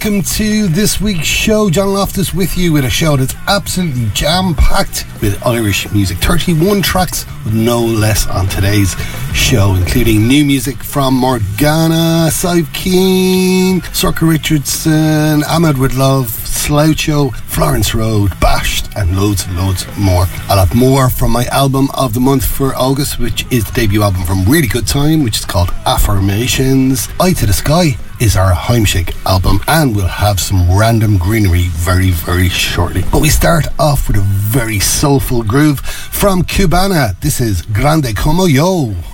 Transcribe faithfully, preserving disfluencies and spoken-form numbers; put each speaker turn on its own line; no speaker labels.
welcome to this week's show. John Loftus with you with a show that's absolutely jam-packed with Irish music. thirty-one tracks, with no less on today's show, including new music from Morgana, Sive Keen, Sorka Richardson, Ahmed with Love, Sloucho, Florence Road, Bashed, and loads and loads more. I'll have more from my album of the month for August, which is the debut album from Really Good Time, which is called Affirmations. Eye to the Sky is our Heimshake album, and we'll have some random greenery very, very shortly. But we start off with a very soulful groove from Cubana. This is Grande Como Yo.